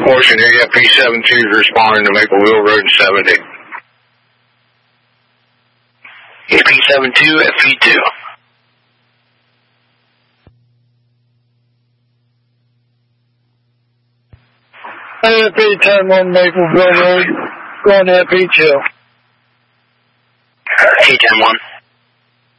Washington area, P72 is responding to Maple Wheel Road 70. AP72 at P2. AP10-1 Maple Wheel Road, going to P2. P10-1.